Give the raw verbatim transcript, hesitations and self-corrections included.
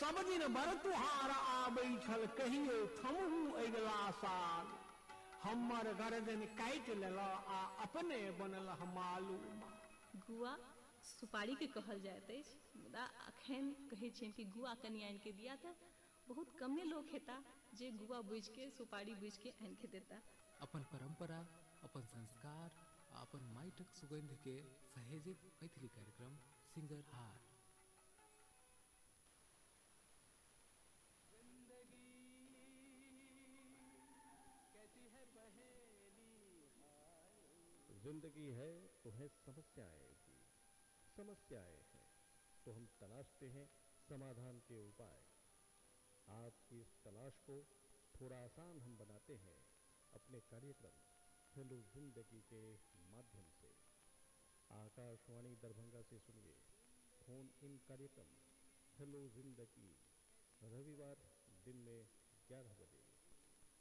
सब दिन बर तुहार आबै छल कहियो थमहू अगला साल हमर गर्दन काटि लेला आ अपने बनल मालूम। गुआ सुपारी के कहल जाइत अछि, मुदा अखन कहै छियनि कि गुआ कनि आनि के दिया तऽ बहुत कमे लोग हेता जे गुआ बुझ के सुपारी बुझ के आनि के देता। अपन परंपरा, अपन संस्कार, अपन माटिक सुगंध के सहेजैत मैथिली कार्यक्रम सिंगर हार। जिंदगी है तो है समस्याएं भी, समस्याएं हैं तो हम तलाशते हैं समाधान के उपाय। आपकी इस तलाश को थोड़ा आसान हम बनाते हैं अपने कार्यक्रम हेलो जिंदगी के माध्यम से। आकाशवाणी दरभंगा से सुनिए फोन इन कार्यक्रम हेलो जिंदगी, रविवार दिन में ग्यारह बजे।